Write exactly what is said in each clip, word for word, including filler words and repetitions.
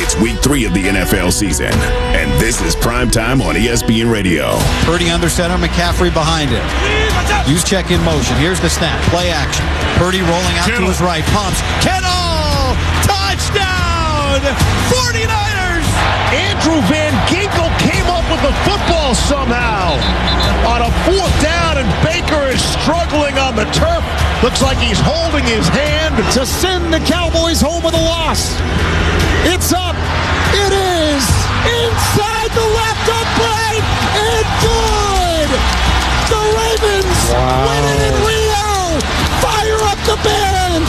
It's week three of the N F L season, and this is primetime on E S P N Radio. Purdy under center, McCaffrey behind him. Use check in motion. Here's the snap. Play action. Purdy rolling out to his right. Pumps. Kittle! Touchdown! forty-niners! Andrew Van Ginkel came up with the football somehow on a fourth down, and Baker is struggling on the turf. Looks like he's holding his hand to send the Cowboys home with a loss. It's up. It is inside the left upright and good. The Ravens wow. win it in Rio. Fire up the band.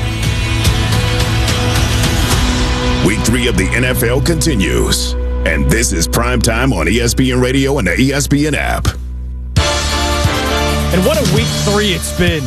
Week three of the N F L continues, and this is primetime on E S P N Radio and the E S P N app. And what a week three it's been.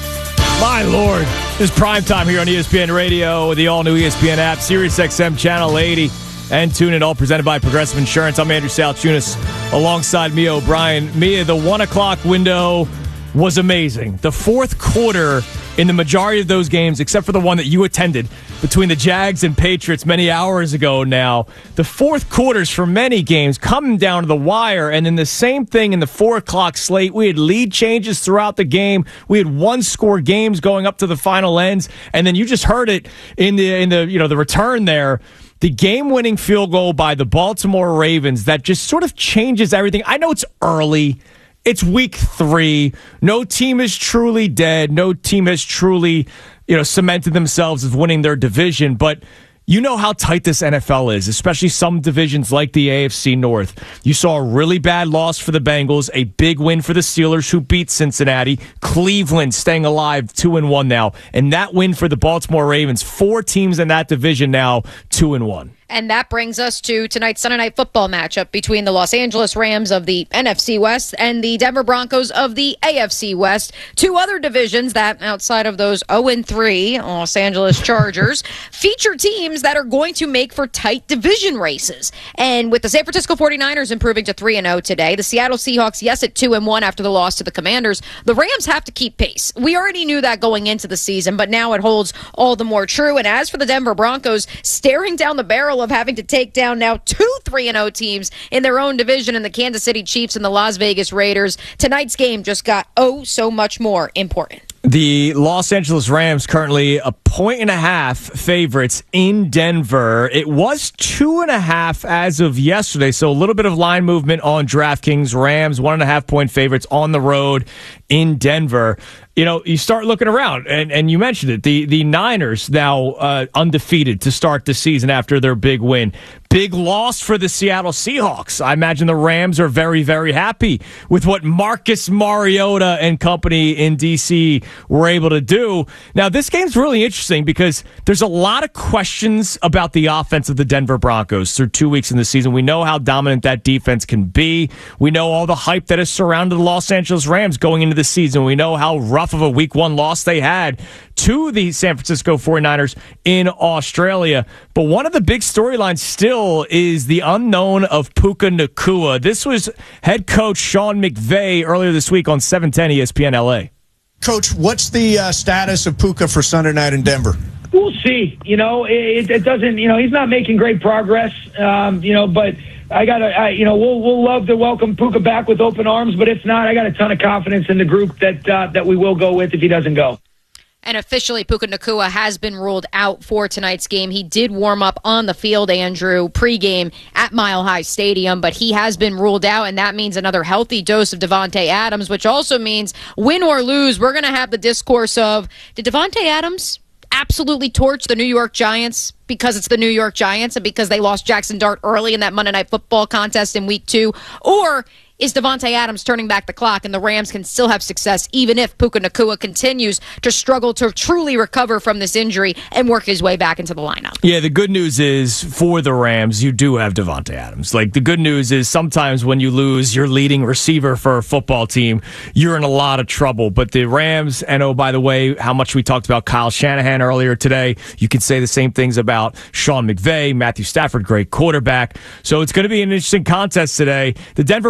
My Lord. This is primetime here on E S P N Radio, the all-new E S P N app, Sirius X M Channel eighty, and tune in, all presented by Progressive Insurance. I'm Andrew Salchunas, alongside Mia O'Brien. Mia, the one o'clock window was amazing. The fourth quarter in the majority of those games, except for the one that you attended, between the Jags and Patriots many hours ago now, the fourth quarters for many games coming down to the wire, and then the same thing in the four o'clock slate. We had lead changes throughout the game. We had one-score games going up to the final ends, and then you just heard it in the in the you know the return there. The game-winning field goal by the Baltimore Ravens that just sort of changes everything. I know it's early. It's week three. No team is truly dead. No team has truly, you know, cemented themselves as winning their division. But you know how tight this N F L is, especially some divisions like the A F C North. You saw a really bad loss for the Bengals, a big win for the Steelers, who beat Cincinnati. Cleveland staying alive, two and one now, and that win for the Baltimore Ravens. Four teams in that division now, two and one. And that brings us to tonight's Sunday Night Football matchup between the Los Angeles Rams of the N F C West and the Denver Broncos of the A F C West. Two other divisions that, outside of those oh and three Los Angeles Chargers, feature teams that are going to make for tight division races. And with the San Francisco forty-niners improving to three and oh today, the Seattle Seahawks, yes, at two and one after the loss to the Commanders, the Rams have to keep pace. We already knew that going into the season, but now it holds all the more true. And as for the Denver Broncos, staring down the barrel of having to take down now two three and oh teams in their own division in the Kansas City Chiefs and the Las Vegas Raiders, tonight's game just got oh so much more important. The Los Angeles Rams currently a point and a half favorites in Denver. It was two and a half as of yesterday, so a little bit of line movement on DraftKings. Rams, one and a half point favorites on the road in Denver. You know, you start looking around, and, and you mentioned it. The the Niners now uh, undefeated to start the season after their big win. Big loss for the Seattle Seahawks. I imagine the Rams are very, very happy with what Marcus Mariota and company in D C were able to do. Now, this game's really interesting because there's a lot of questions about the offense of the Denver Broncos through two weeks in the season. We know how dominant that defense can be. We know all the hype that has surrounded the Los Angeles Rams going into the season. We know how rough of a week one loss they had to the San Francisco forty-niners in Australia. But one of the big storylines still is the unknown of Puka Nacua. This was head coach Sean McVay earlier this week on seven ten E S P N L A. Coach, what's the uh, status of Puka for Sunday night in Denver? We'll see. You know, it, it doesn't, you know, he's not making great progress, um, you know, but I got to, you know, we'll we'll love to welcome Puka back with open arms, but if not, I got a ton of confidence in the group that uh, that we will go with if he doesn't go. And officially, Puka Nacua has been ruled out for tonight's game. He did warm up on the field, Andrew, pregame at Mile High Stadium, but he has been ruled out, and that means another healthy dose of Davante Adams, which also means win or lose, we're going to have the discourse of, did Davante Adams absolutely torch the New York Giants because it's the New York Giants and because they lost Jackson Dart early in that Monday Night Football contest in week two? Or is Davante Adams turning back the clock and the Rams can still have success even if Puka Nacua continues to struggle to truly recover from this injury and work his way back into the lineup? Yeah, the good news is for the Rams, you do have Davante Adams. Like, the good news is sometimes when you lose your leading receiver for a football team, you're in a lot of trouble. But the Rams, and oh, by the way, how much we talked about Kyle Shanahan earlier today, you can say the same things about Sean McVay, Matthew Stafford, great quarterback. So it's going to be an interesting contest today. The Denver Broncos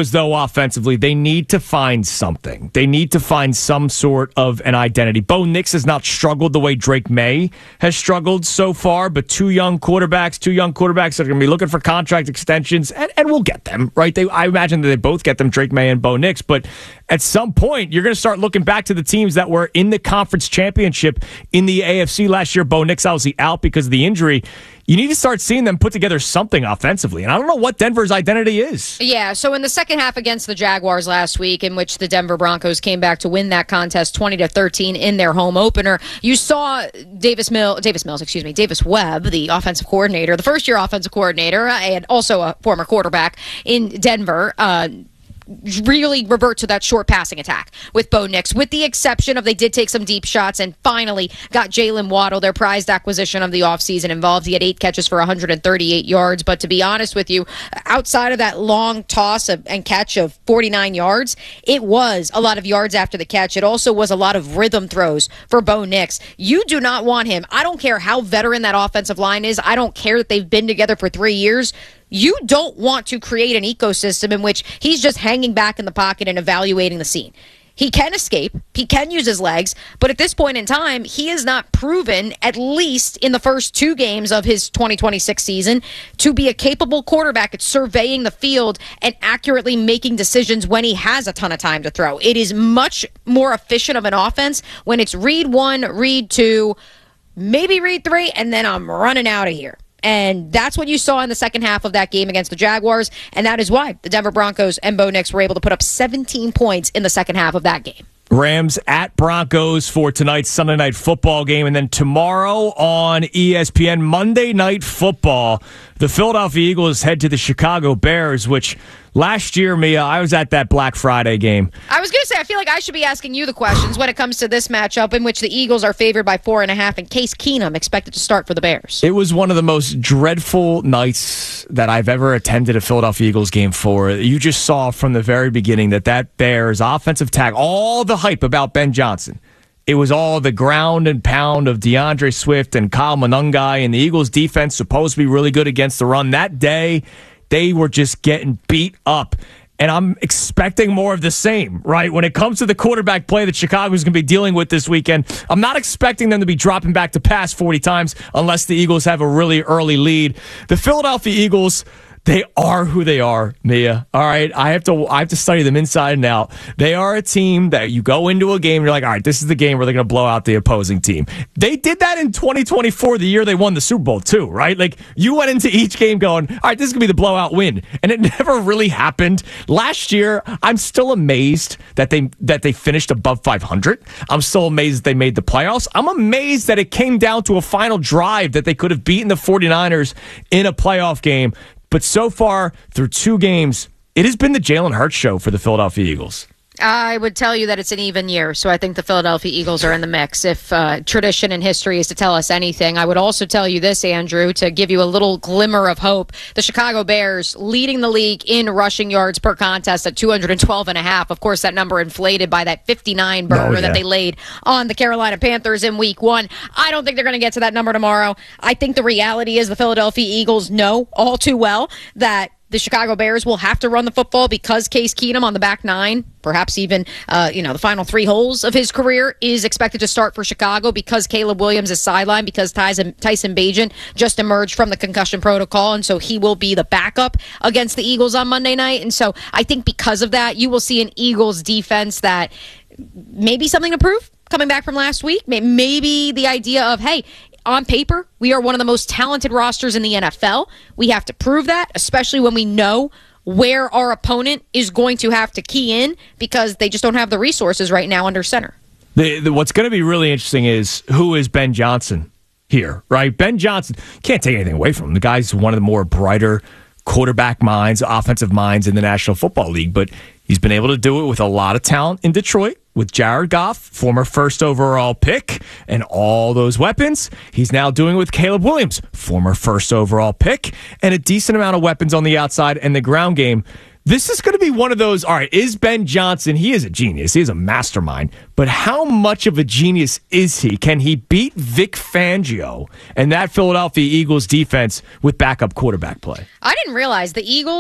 Broncos, though, offensively, they need to find something. They need to find some sort of an identity. Bo Nix has not struggled the way Drake May has struggled so far, but two young quarterbacks, two young quarterbacks that are going to be looking for contract extensions, and, and we'll get them, right? They, I imagine that they both get them, Drake May and Bo Nix, but at some point, you're going to start looking back to the teams that were in the conference championship in the A F C last year. Bo Nix obviously out because of the injury. You need to start seeing them put together something offensively. And I don't know what Denver's identity is. Yeah, so in the second half against the Jaguars last week, in which the Denver Broncos came back to win that contest twenty to thirteen in their home opener, you saw Davis Mill, Davis Mills, excuse me, Davis Webb, the offensive coordinator, the first-year offensive coordinator, and also a former quarterback in Denver, uh, really revert to that short passing attack with Bo Nix, with the exception of they did take some deep shots and finally got Jalen Waddle, their prized acquisition of the offseason, involved. He had eight catches for one hundred thirty-eight yards. But to be honest with you, outside of that long toss of, and catch of forty-nine yards, it was a lot of yards after the catch. It also was a lot of rhythm throws for Bo Nix. You do not want him. I don't care how veteran that offensive line is. I don't care that they've been together for three years. You don't want to create an ecosystem in which he's just hanging back in the pocket and evaluating the scene. He can escape. He can use his legs. But at this point in time, he has not proven, at least in the first two games of his twenty twenty-six season, to be a capable quarterback at surveying the field and accurately making decisions when he has a ton of time to throw. It is much more efficient of an offense when it's read one, read two, maybe read three, and then I'm running out of here. And that's what you saw in the second half of that game against the Jaguars. And that is why the Denver Broncos and Bo Nix were able to put up seventeen points in the second half of that game. Rams at Broncos for tonight's Sunday Night Football game. And then tomorrow on E S P N, Monday Night Football, the Philadelphia Eagles head to the Chicago Bears, which last year, Mia, I was at that Black Friday game. I was going to say, I feel like I should be asking you the questions when it comes to this matchup in which the Eagles are favored by four and a half and Case Keenum expected to start for the Bears. It was one of the most dreadful nights that I've ever attended a Philadelphia Eagles game for. You just saw from the very beginning that that Bears offensive tag, all the hype about Ben Johnson, it was all the ground and pound of DeAndre Swift and Kyle Monangai, and the Eagles defense supposed to be really good against the run. That day, they were just getting beat up. And I'm expecting more of the same, right? When it comes to the quarterback play that Chicago's going to be dealing with this weekend, I'm not expecting them to be dropping back to pass forty times unless the Eagles have a really early lead. The Philadelphia Eagles, they are who they are, Mia. All right, I have to I have to study them inside and out. They are a team that you go into a game and you're like, all right, this is the game where they're going to blow out the opposing team. They did that in twenty twenty-four, the year they won the Super Bowl too, right? Like, you went into each game going, all right, this is going to be the blowout win, and it never really happened. Last year, I'm still amazed that they that they finished above five hundred. I'm still amazed that they made the playoffs. I'm amazed that it came down to a final drive that they could have beaten the 49ers in a playoff game. But so far, through two games, it has been the Jalen Hurts show for the Philadelphia Eagles. I would tell you that it's an even year, so I think the Philadelphia Eagles are in the mix. If uh, tradition and history is to tell us anything, I would also tell you this, Andrew, to give you a little glimmer of hope. The Chicago Bears leading the league in rushing yards per contest at two hundred twelve and a half. Of course, that number inflated by that fifty-nine burger oh, yeah. that they laid on the Carolina Panthers in week one. I don't think they're going to get to that number tomorrow. I think the reality is the Philadelphia Eagles know all too well that the Chicago Bears will have to run the football because Case Keenum on the back nine, perhaps even uh, you know the final three holes of his career, is expected to start for Chicago because Caleb Williams is sidelined because Tyson, Tyson Bagent just emerged from the concussion protocol, and so he will be the backup against the Eagles on Monday night. And so I think because of that, you will see an Eagles defense that maybe something to prove coming back from last week. Maybe the idea of, hey, on paper, we are one of the most talented rosters in the N F L. We have to prove that, especially when we know where our opponent is going to have to key in because they just don't have the resources right now under center. The, the, what's going to be really interesting is who is Ben Johnson here, right? Ben Johnson, can't take anything away from him. The guy's one of the more brighter quarterback minds, offensive minds in the National Football League, but he's been able to do it with a lot of talent in Detroit. With Jared Goff, former first overall pick, and all those weapons. He's now doing it with Caleb Williams, former first overall pick, and a decent amount of weapons on the outside and the ground game. This is going to be one of those, all right, is Ben Johnson, he is a genius, he is a mastermind, but how much of a genius is he? Can he beat Vic Fangio and that Philadelphia Eagles defense with backup quarterback play? I didn't realize the Eagles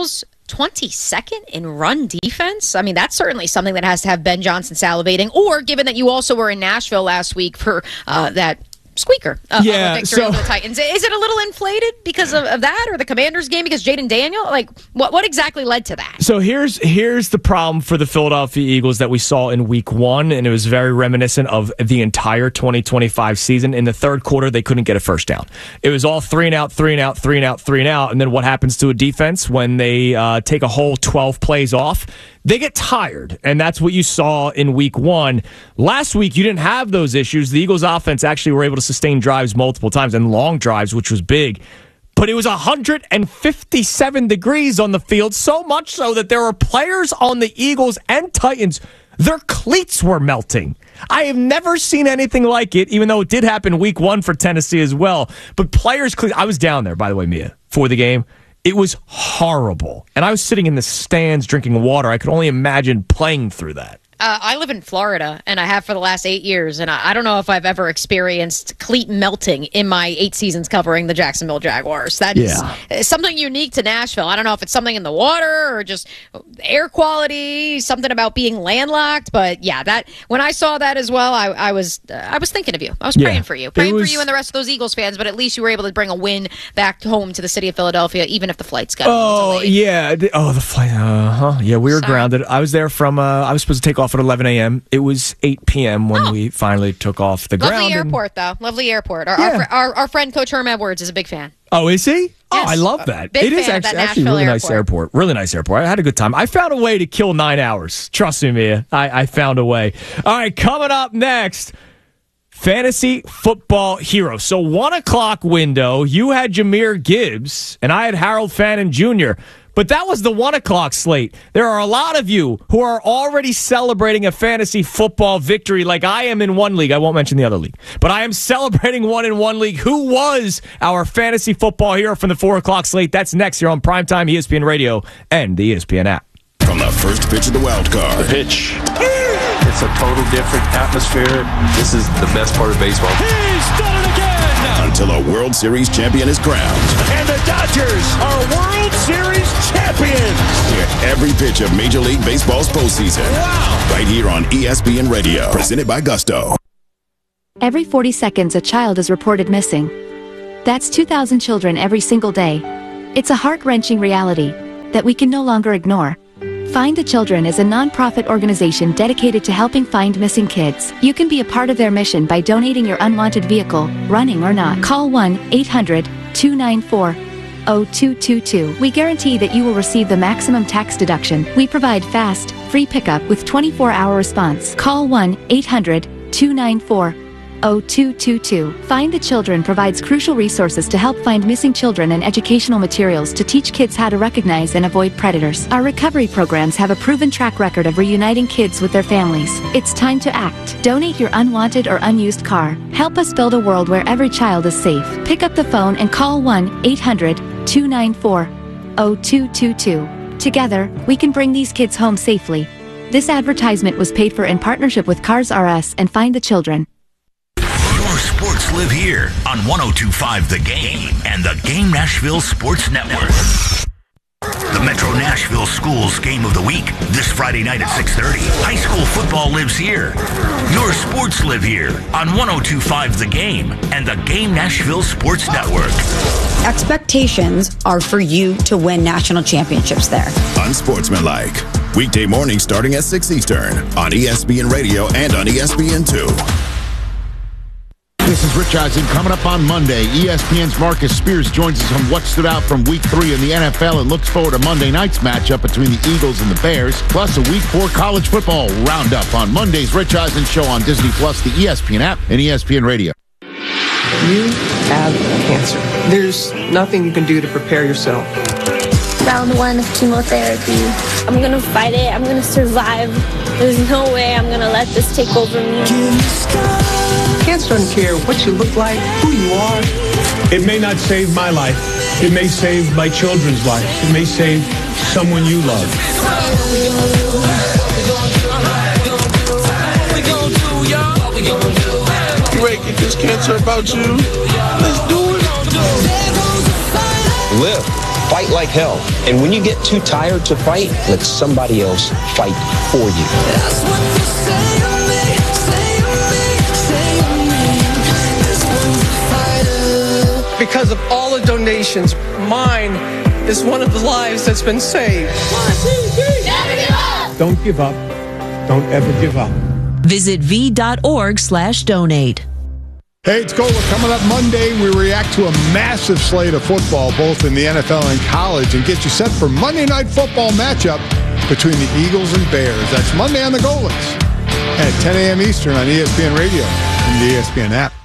twenty-second in run defense? I mean, that's certainly something that has to have Ben Johnson salivating. Or given that you also were in Nashville last week for uh, that squeaker uh, yeah, victory so, over the Titans. Is it a little inflated because of, of that, or the Commanders game because Jaden Daniel? Like, what what exactly led to that? So here's here's the problem for the Philadelphia Eagles that we saw in week one, and it was very reminiscent of the entire twenty twenty-five season. In the third quarter, they couldn't get a first down. It was all three and out, three and out, three and out, three and out. And then what happens to a defense when they uh, take a whole twelve plays off? They get tired, and that's what you saw in week one. Last week, you didn't have those issues. The Eagles' offense actually were able to sustain drives multiple times and long drives, which was big. But it was one hundred fifty-seven degrees on the field, so much so that there were players on the Eagles and Titans, their cleats were melting. I have never seen anything like it, even though it did happen week one for Tennessee as well. But players, I was down there, by the way, Mia, for the game. It was horrible. And I was sitting in the stands drinking water. I could only imagine playing through that. Uh, I live in Florida, and I have for the last eight years, and I, I don't know if I've ever experienced cleat melting in my eight seasons covering the Jacksonville Jaguars. That yeah. is something unique to Nashville. I don't know if it's something in the water or just air quality, something about being landlocked, but yeah, that when I saw that as well, I, I was uh, I was thinking of you. I was praying yeah. for you, praying was, for you and the rest of those Eagles fans. But at least you were able to bring a win back home to the city of Philadelphia, even if the flights got oh delayed. yeah, oh the flight, uh huh, yeah, we were Sorry. grounded. I was there from uh, I was supposed to take off at eleven a.m. It was eight p.m. when oh. we finally took off the Lovely ground. Lovely airport, and... though. Lovely airport. Our, yeah. our, our, our friend Coach Herm Edwards is a big fan. Oh, is he? Yes. Oh, I love that. Big it is fan actually, of that actually a really airport. nice airport. Really nice airport. I had a good time. I found a way to kill nine hours. Trust me, Mia. I, I found a way. All right, coming up next, Fantasy Football Hero. So one o'clock window, you had Jahmyr Gibbs, and I had Harold Fannin Junior But that was the one o'clock slate. There are a lot of you who are already celebrating a fantasy football victory like I am in one league. I won't mention the other league. But I am celebrating one in one league. Who was our fantasy football hero from the four o'clock slate? That's next here on Primetime E S P N Radio and the E S P N app. From the first pitch of the wild card. The pitch. It's a total different atmosphere. This is the best part of baseball. He's done it again! Until a World Series champion is crowned. And the Dodgers are World Series champions! Hear every pitch of Major League Baseball's postseason. Wow! Right here on E S P N Radio. Presented by Gusto. Every forty seconds, a child is reported missing. That's two thousand children every single day. It's a heart-wrenching reality that we can no longer ignore. Find the Children is a non-profit organization dedicated to helping find missing kids. You can be a part of their mission by donating your unwanted vehicle, running or not. Call one eight hundred two nine four oh two two two. We guarantee that you will receive the maximum tax deduction. We provide fast, free pickup with twenty-four hour response. Call one eight hundred two nine four oh two two two. Find the Children provides crucial resources to help find missing children and educational materials to teach kids how to recognize and avoid predators. Our recovery programs have a proven track record of reuniting kids with their families. It's time to act. Donate your unwanted or unused car. Help us build a world where every child is safe. Pick up the phone and call one eight hundred two nine four oh two two two. Together, we can bring these kids home safely. This advertisement was paid for in partnership with Cars R Us and Find the Children. Sports live here on one oh two point five The Game and the Game Nashville Sports Network. The Metro Nashville Schools Game of the Week this Friday night at six thirty. High school football lives here. Your sports live here on one oh two point five The Game and the Game Nashville Sports Network. Expectations are for you to win national championships there. Unsportsmanlike. Weekday mornings starting at six Eastern on E S P N Radio and on E S P N two. This is Rich Eisen. Coming up on Monday, E S P N's Marcus Spears joins us on what stood out from Week three in the N F L and looks forward to Monday night's matchup between the Eagles and the Bears, plus a Week four college football roundup on Monday's Rich Eisen Show on Disney Plus, the E S P N app, and E S P N Radio. You have cancer. There's nothing you can do to prepare yourself. Round one of chemotherapy. I'm going to fight it. I'm going to survive. There's no way I'm going to let this take over me. Cancer doesn't care what you look like, who you are. It may not save my life. It may save my children's lives. It may save someone you love. You ready to get this cancer about you? Let's do it. Live fight like hell. And when you get too tired to fight, let somebody else fight for you. That's what you say to me, say to me, say to me. This one's a fighter. Because of all the donations, mine is one of the lives that's been saved. One, two, three. Never give up. Don't give up. Don't ever give up. Visit v.org slash donate. Hey, it's Gola. Coming up Monday, we react to a massive slate of football, both in the N F L and college, and get you set for Monday Night Football matchup between the Eagles and Bears. That's Monday on the Golas at ten a.m. Eastern on E S P N Radio and the E S P N app.